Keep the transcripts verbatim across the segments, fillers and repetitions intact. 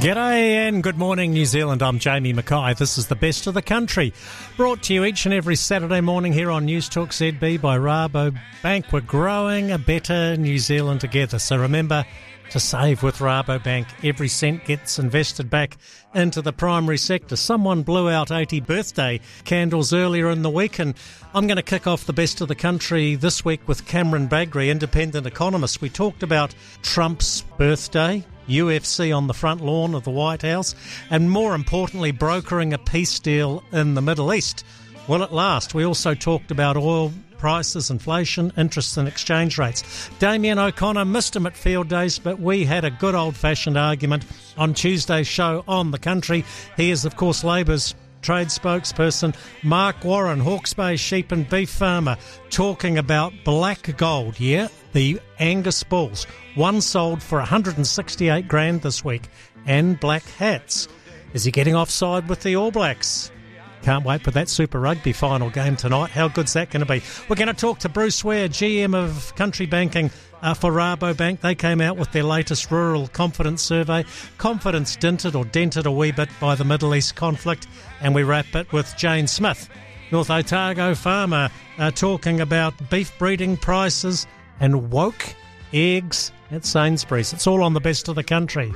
G'day and good morning, New Zealand. I'm Jamie Mackay. This is the Best of the Country, brought to you each and every Saturday morning here on News Talk Z B by Rabobank. We're growing a better New Zealand together. So remember to save with Rabobank. Every cent gets invested back into the primary sector. Someone blew out eighty birthday candles earlier in the week, and I'm going to kick off the Best of the Country this week with Cameron Bagrie, independent economist. We talked about Trump's birthday, U F C on the front lawn of the White House, and more importantly, brokering a peace deal in the Middle East. Will it last? We also talked about oil prices, inflation, interest and exchange rates. Damien O'Connor missed him at field days, but we had a good old-fashioned argument on Tuesday's show on The Country. He is, of course, Labour's trade spokesperson. Mark Warren, Hawke's Bay sheep and beef farmer, talking about black gold, yeah, the Angus bulls. One sold for one hundred sixty-eight grand this week. And black hats. Is he getting offside with the All Blacks? Can't wait for that Super Rugby final game tonight. How good's that going to be? We're going to talk to Bruce Ware, G M of Country Banking uh, for Rabobank. They came out with their latest rural confidence survey. Confidence dinted or dented a wee bit by the Middle East conflict. And we wrap it with Jane Smith, North Otago farmer, uh, talking about beef breeding prices and woke eggs at Sainsbury's. It's all on the Best of the Country.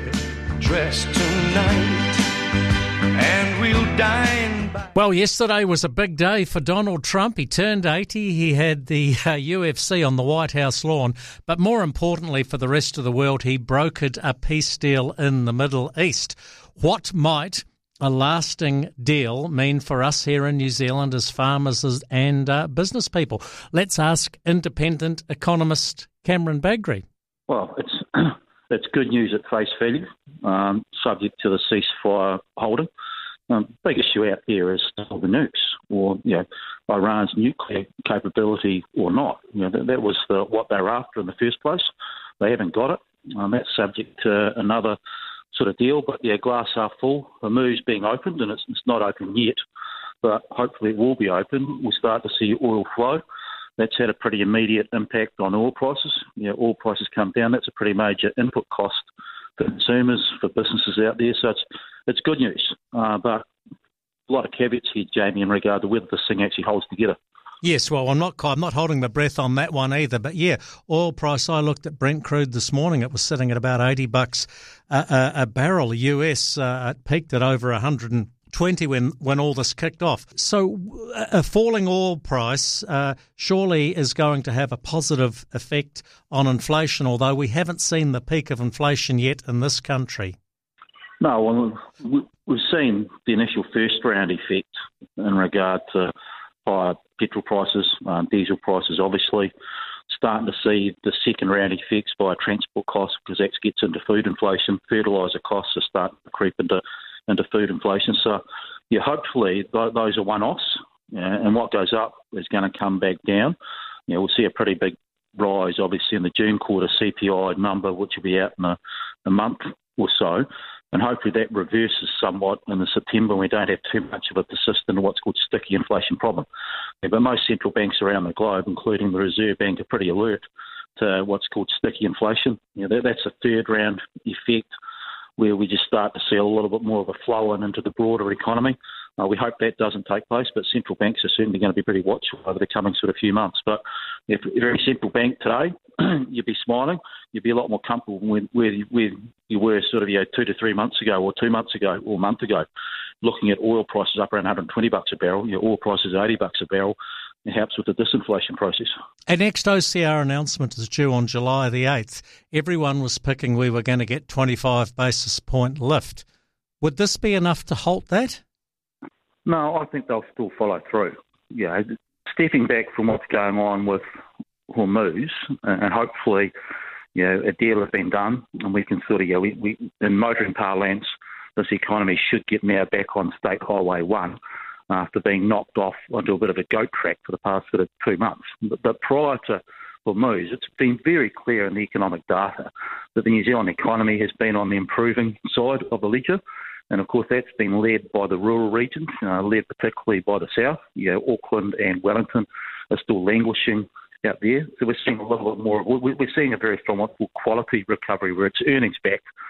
Dress tonight, and we'll dine. Well, yesterday was a big day for Donald Trump. He turned eighty. He had the uh, U F C on the White House lawn. But more importantly for the rest of the world, he brokered a peace deal in the Middle East. What might a lasting deal mean for us here in New Zealand as farmers and uh, business people? Let's ask independent economist Cameron Bagrie. Well, it's it's good news at face value, um, subject to the ceasefire holding. Um, big issue out there is still the nukes, or you know, Iran's nuclear capability or not. You know, that, that was the, what they were after in the first place. They haven't got it. Um, that's subject to another sort of deal. But yeah, glass half full. The move's being opened, and it's, it's not open yet, but hopefully it will be open. We'll start to see oil flow. That's had a pretty immediate impact on oil prices. You know, oil prices come down. That's a pretty major input cost for consumers, for businesses out there. So it's it's good news. Uh, but a lot of caveats here, Jamie, in regard to whether this thing actually holds together. Yes, well, I'm not I'm not holding my breath on that one either. But yeah, oil price. I looked at Brent crude this morning. It was sitting at about eighty bucks a, a, a barrel. U S uh, it peaked at over one hundred twenty when when all this kicked off. So a falling oil price uh, surely is going to have a positive effect on inflation. Although we haven't seen the peak of inflation yet in this country. No, well, we've seen the initial first round effect in regard to higher petrol prices, um, diesel prices, obviously. Starting to see the second round effects by transport costs, because that gets into food inflation. Fertiliser costs are starting to creep into, into food inflation. So, yeah, hopefully th- those are one-offs, yeah, and what goes up is going to come back down. You know, we'll see a pretty big rise, obviously, in the June quarter C P I number, which will be out in a, a month or so. And hopefully that reverses somewhat in the September. We don't have too much of a persistent, what's called sticky inflation problem. Yeah, but most central banks around the globe, including the Reserve Bank, are pretty alert to what's called sticky inflation. You know, that, that's a third round effect where we just start to see a little bit more of a flow in into the broader economy. Uh, we hope that doesn't take place, but central banks are certainly going to be pretty watchful over the coming sort of few months. But if every central bank today, you'd be smiling, you'd be a lot more comfortable with where you, where you were sort of you know, two to three months ago, or two months ago, or a month ago, looking at oil prices up around one hundred twenty bucks a barrel. Your oil prices are eighty bucks a barrel. It helps with the disinflation process. Our next O C R announcement is due on July the eighth. Everyone was picking we were going to get twenty-five basis point lift. Would this be enough to halt that? No, I think they'll still follow through. You know, stepping back from what's going on with Hormuz, and hopefully, you know, a deal has been done, and we can sort of, you know, we, we in motoring parlance, this economy should get now back on State Highway one after being knocked off onto a bit of a goat track for the past sort of two months. But, but prior to Hormuz, it's been very clear in the economic data that the New Zealand economy has been on the improving side of the ledger. And, of course, that's been led by the rural regions, uh, led particularly by the south. You know, Auckland and Wellington are still languishing out there. So we're seeing a little bit more. We're seeing a very strong what's called quality recovery, where it's earnings back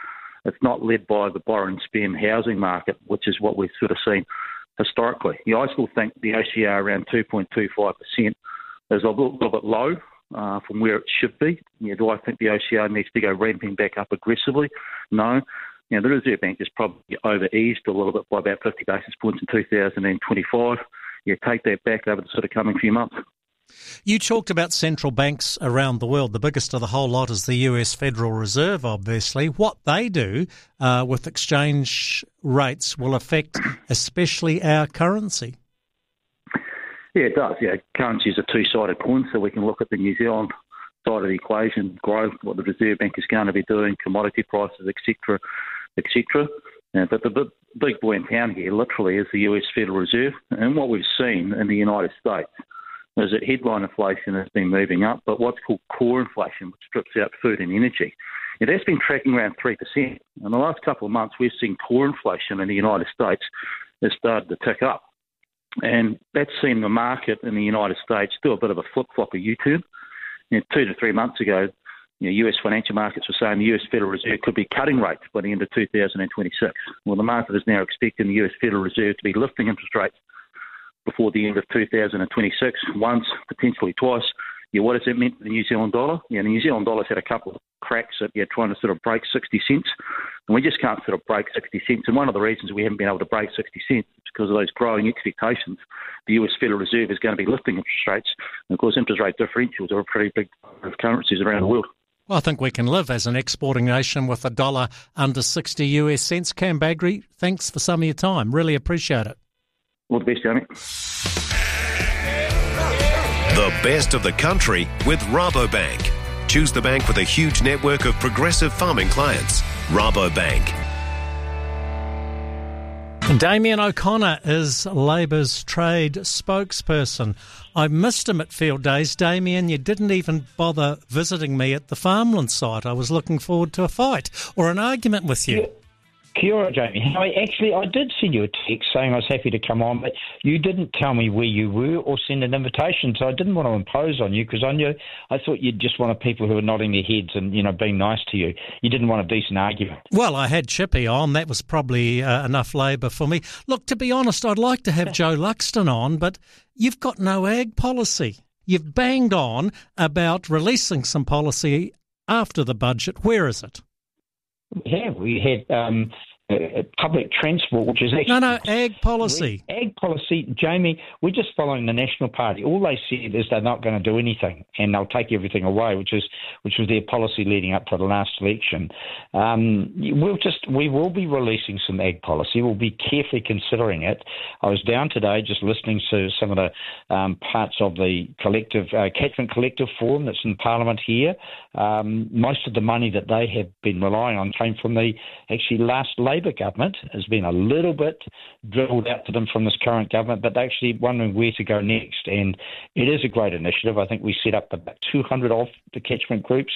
It's not led by the borrow and spend housing market, which is what we've sort of seen historically. You know, I still think the O C R around two point two five percent is a little, little bit low uh, from where it should be. You know, do I think the O C R needs to go ramping back up aggressively? No. You know, the Reserve Bank is probably over-eased a little bit by about fifty basis points in two thousand twenty-five. You take that back over the sort of coming few months. You talked about central banks around the world. The biggest of the whole lot is the U S Federal Reserve, obviously. What they do uh, with exchange rates will affect especially our currency. Yeah, it does. Yeah, currency is a two-sided coin, so we can look at the New Zealand side of the equation, growth, what the Reserve Bank is going to be doing, commodity prices, et cetera, et cetera. Yeah, but the big, big boy in town here literally is the U S Federal Reserve. And what we've seen in the United States is that headline inflation has been moving up, but what's called core inflation, which strips out food and energy, yeah, that's been tracking around three percent. In the last couple of months, we've seen core inflation in the United States has started to tick up. And that's seen the market in the United States do a bit of a flip-flop, a U-turn. You know, two to three months ago, you know, U S financial markets were saying the U S Federal Reserve could be cutting rates by the end of two thousand twenty-six. Well, the market is now expecting the U S Federal Reserve to be lifting interest rates before the end of two thousand twenty-six, once, potentially twice. Yeah, what has that meant for the New Zealand dollar? Yeah, the New Zealand dollar's had a couple of cracks at yeah, trying to sort of break sixty cents, and we just can't sort of break sixty cents. And one of the reasons we haven't been able to break sixty cents is because of those growing expectations. The U S Federal Reserve is going to be lifting interest rates, and of course interest rate differentials are a pretty big part of currencies around the world. Well, I think we can live as an exporting nation with a dollar under sixty U S cents. Cam Bagri, thanks for some of your time. Really appreciate it. All the best, Jamie. The best of the country with Rabobank. Choose the bank with a huge network of progressive farming clients. Rabobank. Damien O'Connor is Labour's trade spokesperson. I missed him at Field Days. Damien, you didn't even bother visiting me at the farmland site. I was looking forward to a fight or an argument with you. Yeah. Kia ora, Jamie. I actually, I did send you a text saying I was happy to come on, but you didn't tell me where you were or send an invitation, so I didn't want to impose on you because I knew, I thought you'd just wanted people who were nodding their heads and, you know, being nice to you. You didn't want a decent argument. Well, I had Chippy on. That was probably uh, enough labour for me. Look, to be honest, I'd like to have Joe Luxton on, but you've got no ag policy. You've banged on about releasing some policy after the budget. Where is it? Yeah, we had um, uh, public transport, which is actually... No, no, ag policy. Ag policy, Jamie, we're just following the National Party. All they said is they're not going to do anything and they'll take everything away, which is which was their policy leading up to the last election. Um, we'll just we will be releasing some ag policy. We'll be carefully considering it. I was down today just listening to some of the um, parts of the collective uh, Catchment Collective Forum that's in Parliament here. Um, most of the money that they have been relying on came from the actually last Labor government. Has been a little bit dribbled out to them from this current government, but they're actually wondering where to go next. And it is a great initiative. I think we set up about two hundred of the catchment groups.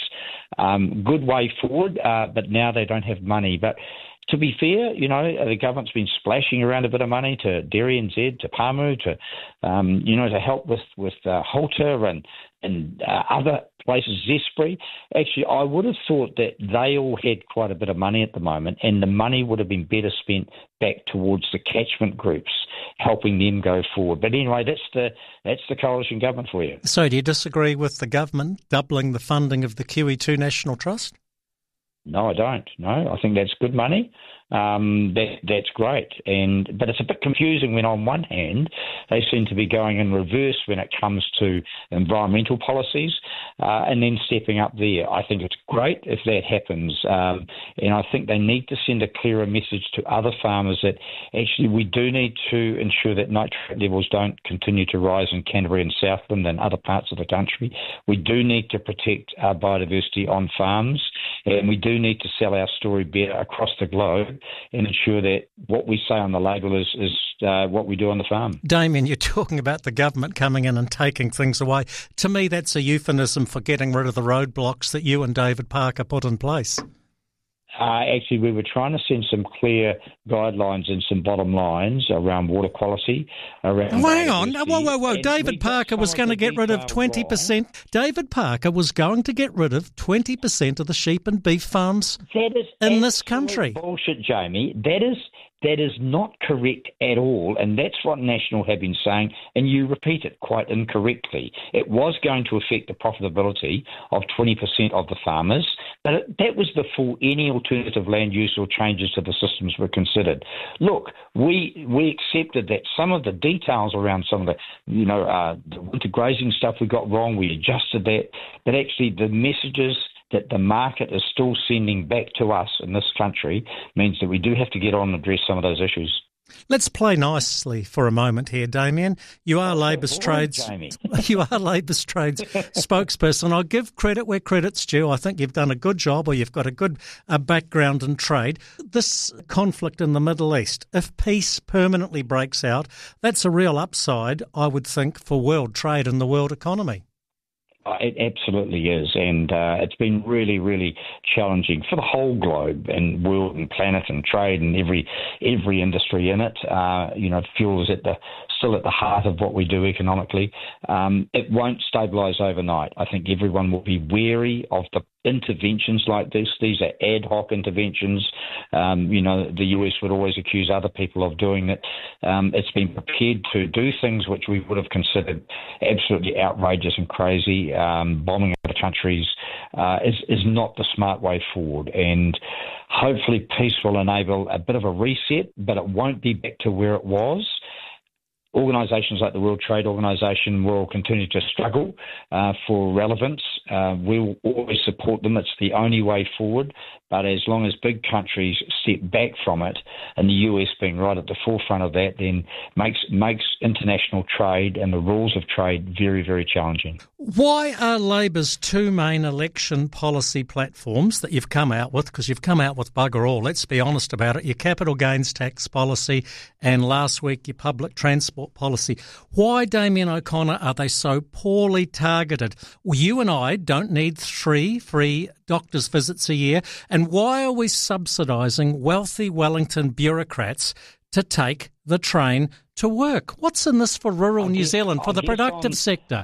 Um, good way forward, uh, but now they don't have money. But to be fair, you know, the government's been splashing around a bit of money to Dairy N Z, to Pamu, to, um, you know, to help with, with uh, Halter and, and uh, other places, Zespri. Actually, I would have thought that they all had quite a bit of money at the moment, and the money would have been better spent back towards the catchment groups, helping them go forward. But anyway, that's the that's the coalition government for you. So do you disagree with the government doubling the funding of the Q E two National Trust? No, I don't. No, I think that's good money. Um, that that's great, and but it's a bit confusing when on one hand they seem to be going in reverse when it comes to environmental policies, uh, and then stepping up there. I think it's great if that happens, um, and I think they need to send a clearer message to other farmers that actually we do need to ensure that nitrate levels don't continue to rise in Canterbury and Southland and other parts of the country. We do need to protect our biodiversity on farms, and we do need to sell our story better across the globe and ensure that what we say on the label is, is uh, what we do on the farm. Damien, you're talking about the government coming in and taking things away. To me, that's a euphemism for getting rid of the roadblocks that you and David Parker put in place. Uh, actually, we were trying to send some clear guidelines and some bottom lines around water quality. Around oh, hang on. Whoa, whoa, whoa. David Parker was going to get rid of twenty percent. Wrong. David Parker was going to get rid of twenty percent of the sheep and beef farms that is in this country. Bullshit, Jamie. That is... That is not correct at all, and that's what National have been saying, and you repeat it quite incorrectly. It was going to affect the profitability of twenty percent of the farmers, but it, that was before any alternative land use or changes to the systems were considered. Look, we we accepted that some of the details around some of the, you know, uh, the winter grazing stuff we got wrong, we adjusted that, but actually the messages that the market is still sending back to us in this country means that we do have to get on and address some of those issues. Let's play nicely for a moment here, Damien. You are Labour's Trades. You are Labour's Trades spokesperson. I'll give credit where credit's due. I think you've done a good job, or you've got a good uh, background in trade. This conflict in the Middle East, if peace permanently breaks out, that's a real upside, I would think, for world trade and the world economy. It absolutely is, and uh, it's been really, really challenging for the whole globe and world and planet and trade and every every industry in it. Uh, you know, fuel is at the still at the heart of what we do economically. Um, it won't stabilise overnight. I think everyone will be wary of the interventions like this. These are ad hoc interventions. Um, you know, the U S would always accuse other people of doing it. Um, it's been prepared to do things which we would have considered absolutely outrageous and crazy. Um, bombing other countries uh, is, is not the smart way forward. And hopefully peace will enable a bit of a reset, but it won't be back to where it was. Organisations like the World Trade Organisation will continue to struggle uh, for relevance. Uh, we will always support them. It's the only way forward. But as long as big countries step back from it, and the U S being right at the forefront of that, then makes makes international trade and the rules of trade very, very challenging. Why are Labour's two main election policy platforms that you've come out with, because you've come out with bugger all, let's be honest about it, your capital gains tax policy and last week your public transport policy, why, Damien O'Connor, are they so poorly targeted? Well, you and I don't need three free doctor's visits a year, and why are we subsidising wealthy Wellington bureaucrats to take the train to work? What's in this for rural New Zealand, for the productive sector?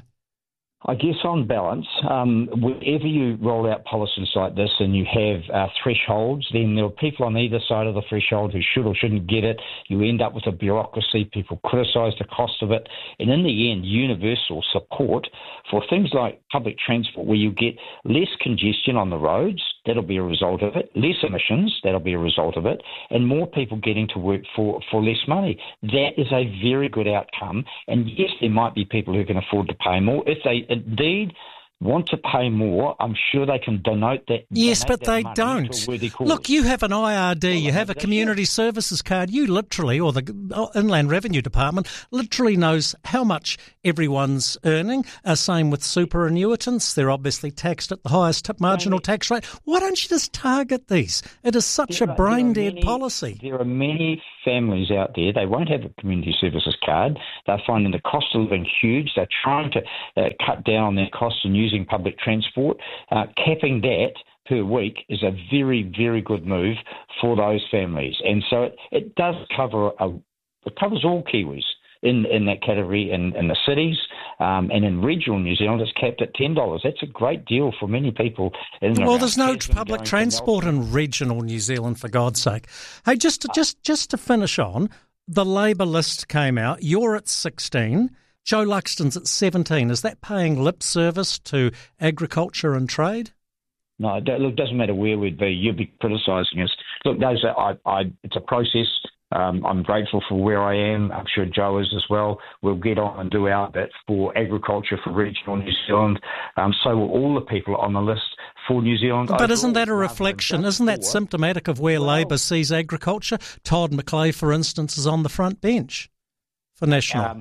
I guess on balance, um, whenever you roll out policies like this and you have uh, thresholds, then there are people on either side of the threshold who should or shouldn't get it. You end up with a bureaucracy. People criticise the cost of it. And in the end, universal support for things like public transport, where you get less congestion on the roads, that'll be a result of it, less emissions, that'll be a result of it, and more people getting to work for, for less money. That is a very good outcome. And yes, there might be people who can afford to pay more. If they indeed want to pay more, I'm sure they can denote that. Yes, donate but they that don't. Look, you have an I R D, well, you have a community it. services card. You literally, or the Inland Revenue Department, literally knows how much everyone's earning. Uh, same with superannuitants. They're obviously taxed at the highest t- marginal tax rate. Why don't you just target these? It is such there a brain-dead policy. There are many families out there, they won't have a community services card. They're finding the cost of living huge. They're trying to uh, cut down on their costs and using public transport. Uh, capping that per week is a very, very good move for those families. And so it, it does cover, a, it covers all Kiwis in, in that category in, in the cities. Um, and in regional New Zealand, it's capped at ten dollars. That's a great deal for many people. In well, there's no public transport in regional New Zealand, for God's sake. Hey, just to, just just to finish on, the Labour list came out. You're at sixteen. Joe Luxton's at seventeen. Is that paying lip service to agriculture and trade? No, look, it doesn't matter where we'd be. You'd be criticising us. Look, those are, I, I, it's a process. Um, I'm grateful for where I am. I'm sure Joe is as well. We'll get on and do our bit for agriculture for regional New Zealand. Um, so will all the people on the list for New Zealand. But isn't that a reflection? Isn't that symptomatic of where well, Labour sees agriculture? Todd McClay, for instance, is on the front bench for National. Um,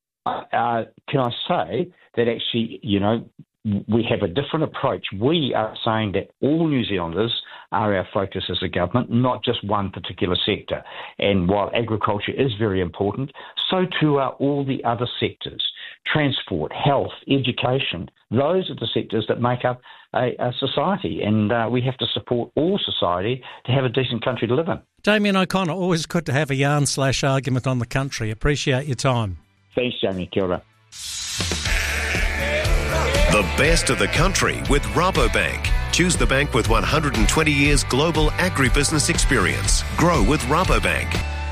uh, can I say that actually, you know, we have a different approach. We are saying that all New Zealanders are our focus as a government, not just one particular sector. And while agriculture is very important, so too are all the other sectors. Transport, health, education, those are the sectors that make up a, a society, and uh, we have to support all society to have a decent country to live in. Damien O'Connor, always good to have a yarn slash argument on the country. Appreciate your time. Thanks, Jamie. Kia ora. The best of the country with Rabobank. Choose the bank with one hundred twenty years global agribusiness experience. Grow with Rabobank.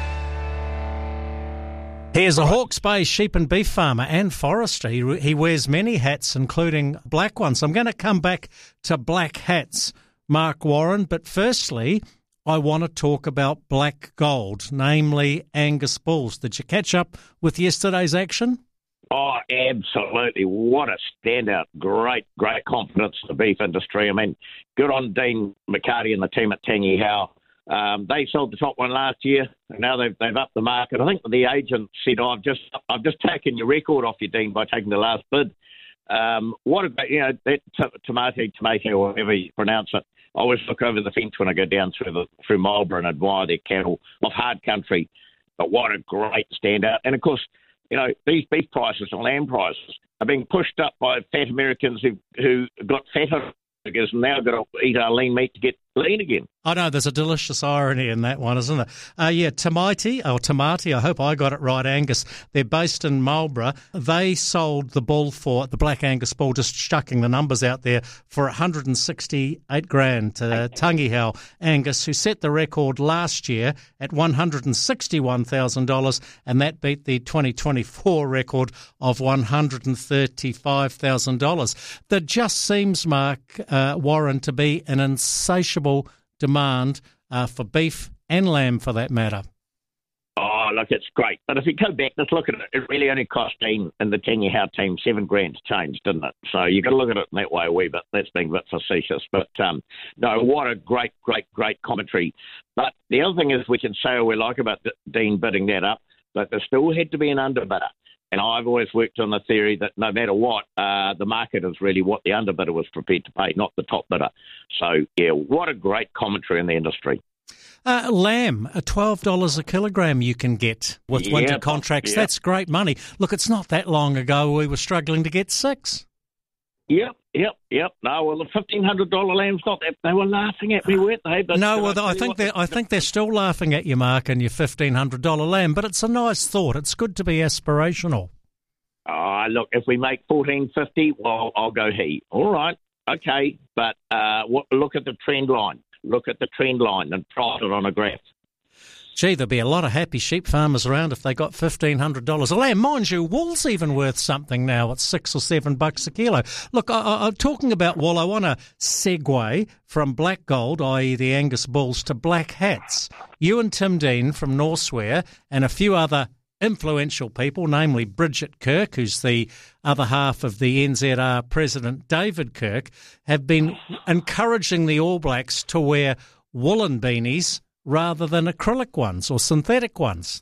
Here's a Hawke's Bay sheep and beef farmer and forester. He, he wears many hats, including black ones. I'm going to come back to black hats, Mark Warren, but firstly, I want to talk about black gold, namely Angus bulls. Did you catch up with yesterday's action? Oh, absolutely. What a standout. Great, great confidence in the beef industry. I mean, good on Dean McCarty and the team at Tangi Howe. Um, they sold the top one last year, and now they've they've upped the market. I think the agent said, oh, "I've just I've just taken your record off you, Dean, by taking the last bid." Um, what a great, you know, that t- tomato, tomato, or whatever you pronounce it. I always look over the fence when I go down through the through Marlborough and admire their cattle of hard country. But what a great standout! And of course, you know, these beef prices and lamb prices are being pushed up by fat Americans who who got fatter because now got to eat our lean meat to get lean again. I know, there's a delicious irony in that one, isn't there? Uh, yeah, Tamati, or Tamati, I hope I got it right, Angus. They're based in Marlborough. They sold the bull for, the Black Angus bull, just chucking the numbers out there, for one hundred sixty-eight grand to Tangi Howe Angus, who set the record last year at one hundred sixty-one thousand dollars, and that beat the twenty twenty-four record of one hundred thirty-five thousand dollars. There just seems, Mark uh, Warren, to be an insatiable demand uh, for beef and lamb, for that matter. Oh, look, it's great. But if you go back, let's look at it. It really only cost Dean and the Tangi Howe team seven grand to change, didn't it? So you've got to look at it in that way a wee bit. That's being a bit facetious. But um, no, what a great, great, great commentary. But the other thing is, we can say all we like about Dean bidding that up, but there still had to be an underbidder. And I've always worked on the theory that no matter what, uh, the market is really what the underbidder was prepared to pay, not the top bidder. So, yeah, what a great commentary in the industry. Uh, lamb, uh, twelve dollars a kilogram you can get with Yeah, winter contracts. yeah. That's great money. Look, it's not that long ago we were struggling to get six. Yep, yep, yep. No, well, the fifteen hundred dollars lamb's not that. They were laughing at me, weren't they? But No, can well, I I tell think you they're, what- I think they're still laughing at you, Mark, and your fifteen hundred dollars lamb, but it's a nice thought. It's good to be aspirational. Ah, look, if we make fourteen fifty, well, I'll go he. All right, okay, but uh, what, look at the trend line. Look at the trend line and plot it on a graph. Gee, there'd be a lot of happy sheep farmers around if they got fifteen hundred dollars a lamb. Mind you, wool's even worth something now. It's six or seven bucks a kilo. Look, I, I, I'm talking about wool. I want to segue from black gold, that is the Angus bulls, to black hats. You and Tim Dean from Norswear and a few other influential people, namely Bridget Kirk, who's the other half of the N Z R president, David Kirk, have been encouraging the All Blacks to wear woolen beanies rather than acrylic ones or synthetic ones.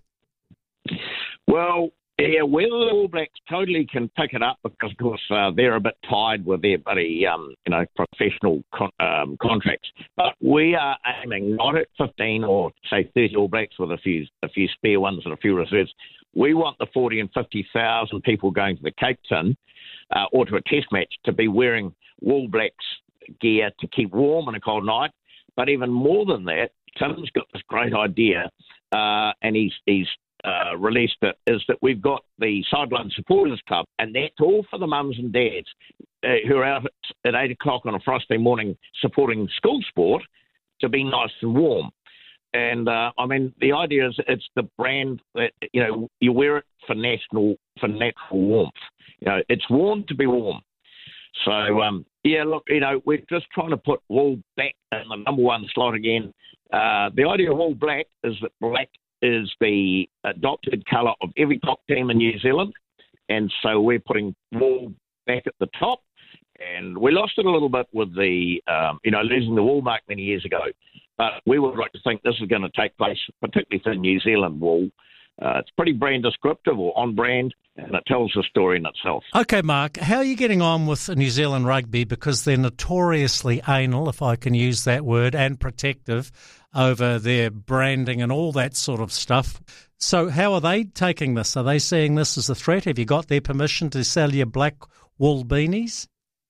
Well, yeah, whether the All Blacks totally can pick it up, because of course uh, they're a bit tied with their bloody, um, you know, professional con- um, contracts. But we are aiming not at fifteen or say thirty All Blacks with a few a few spare ones and a few reserves. We want the forty and fifty thousand people going to the Cape Town uh, or to a Test match to be wearing All Blacks gear to keep warm on a cold night. But even more than that, Tim's got this great idea, uh, and he's he's. Uh, released it, is that we've got the Sideline Supporters Club, and that's all for the mums and dads uh, who are out at, at eight o'clock on a frosty morning supporting school sport to be nice and warm. And, uh, I mean, the idea is it's the brand that, you know, you wear it for national, for natural warmth. You know, it's warm to be warm. So, um, yeah, look, you know, we're just trying to put wool back in the number one slot again. Uh, the idea of all black is that black is the adopted colour of every top team in New Zealand, and so we're putting wool back at the top. And we lost it a little bit with the, um, you know, losing the wool mark many years ago. But we would like to think this is going to take place, particularly for New Zealand wool. Uh, it's pretty brand descriptive or on brand, and it tells the story in itself. Okay, Mark, how are you getting on with New Zealand rugby? Because they're notoriously anal, if I can use that word, and protective over their branding and all that sort of stuff. So how are they taking this? Are they seeing this as a threat? Have you got their permission to sell your black wool beanies?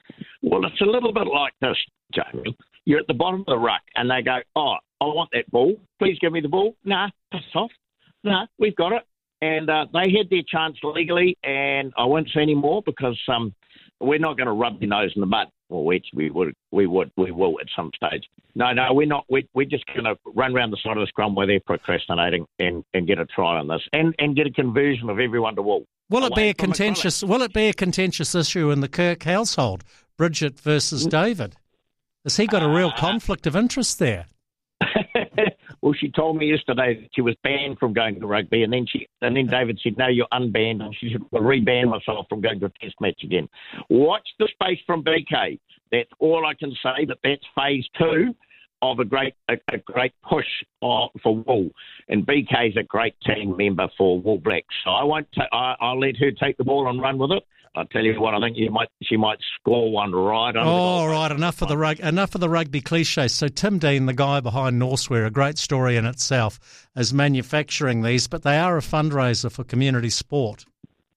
Well, it's a little bit like this, Jamie. You're at the bottom of the ruck, and they go, oh, I want that ball. Please give me the ball. Nah, piss off. Nah, we've got it. And uh, they had their chance legally, and I won't say any more because um, we're not going to rub their nose in the mud. Well, we, we would, we would, we will at some stage. No, no, we're not. We, we're just going to run around the side of the scrum where they're procrastinating and, and get a try on this, and, and get a conversion of everyone to wool. Will it be a contentious? Will it be a contentious issue in the Kirk household? Bridget versus David. Has he got a real conflict of interest there? Well, she told me yesterday that she was banned from going to rugby, and then she and then David said, "No, you're unbanned," and she said, "I'll re-ban myself from going to a test match again." Watch the space from B K. That's all I can say. But that's phase two of a great a, a great push uh, for wool, and B K's a great team member for Wool Blacks. So I won't. Ta- I, I'll let her take the ball and run with it. I'll tell you what, I think you might. She might score one right. Under oh, right. Enough of the rug, enough of the rugby cliches. So Tim Dean, the guy behind Norseware, a great story in itself, is manufacturing these, but they are a fundraiser for community sport.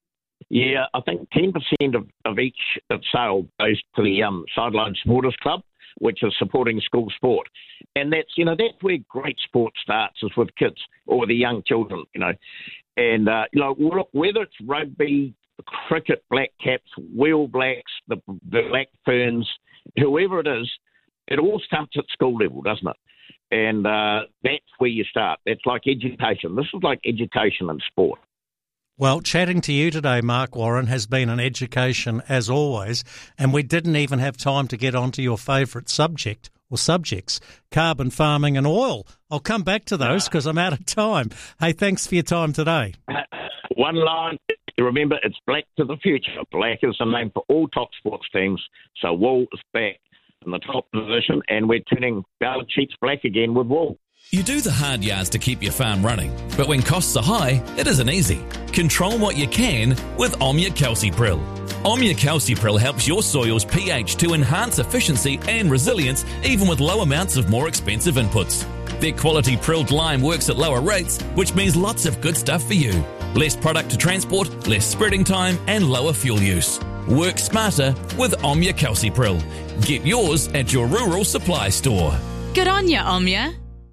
Yeah, I think ten percent of, of each sale goes to the um, Sideline Supporters Club, which is supporting school sport, and that's you know that's where great sport starts, is with kids or the young children, you know, and uh, you know whether it's rugby, cricket, Black Caps, Wheel Blacks, the, the Black Ferns, whoever it is, it all starts at school level, doesn't it? And uh, that's where you start. That's like education. This is like education and sport. Well, chatting to you today, Mark Warren, has been an education as always, and we didn't even have time to get onto your favourite subject or subjects, carbon farming and oil. I'll come back to those because I'm out of time. Hey, thanks for your time today. One line. Remember, it's Black to the future. Black is the name for all top sports teams. So wool is back in the top position, and we're turning balance sheets black again with wool. You do the hard yards to keep your farm running, but when costs are high, it isn't easy. Control what you can with Omnia Calcipril. Omnia Calcipril helps your soil's pH to enhance efficiency and resilience, even with low amounts of more expensive inputs. Their quality prilled lime works at lower rates, which means lots of good stuff for you. Less product to transport, less spreading time, and lower fuel use. Work smarter with Omnia Calcipril. Get yours at your rural supply store. Good on ya, Omnia.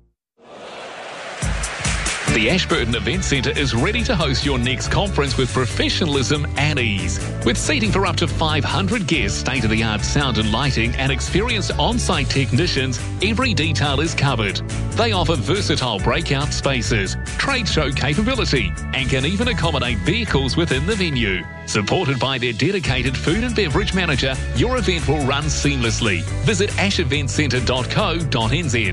The Ashburton Event Centre is ready to host your next conference with professionalism and ease. With seating for up to five hundred guests, state-of-the-art sound and lighting, and experienced on-site technicians, every detail is covered. They offer versatile breakout spaces, trade show capability, and can even accommodate vehicles within the venue. Supported by their dedicated food and beverage manager, your event will run seamlessly. Visit ash event centre dot co dot n z.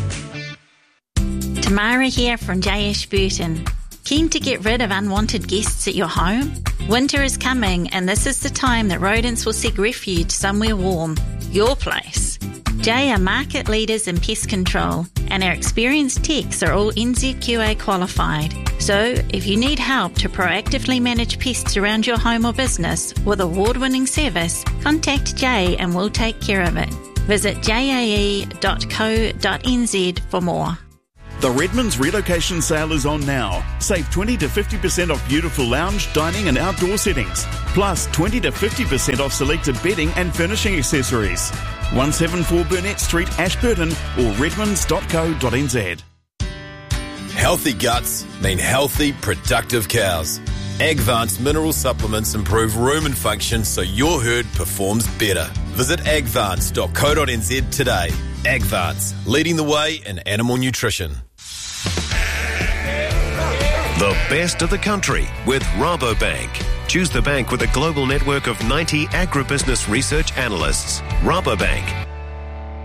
Tamara here from J Ashburton. Keen to get rid of unwanted guests at your home? Winter is coming, and this is the time that rodents will seek refuge somewhere warm. Your place. J are market leaders in pest control, and our experienced techs are all N Z Q A qualified. So, if you need help to proactively manage pests around your home or business with award-winning service, contact J and we'll take care of it. Visit j a e dot co dot n z for more. The Redmond's relocation sale is on now. Save twenty to fifty percent off beautiful lounge, dining and outdoor settings. Plus twenty to fifty percent off selected bedding and furnishing accessories. one seventy-four Burnett Street, Ashburton or redmonds dot co dot n z. Healthy guts mean healthy, productive cows. Agvance mineral supplements improve rumen function so your herd performs better. Visit agvance dot co dot n z today. Agvance, leading the way in animal nutrition. The best of the country with Rabobank. Choose the bank with a global network of ninety agribusiness research analysts. Rabobank,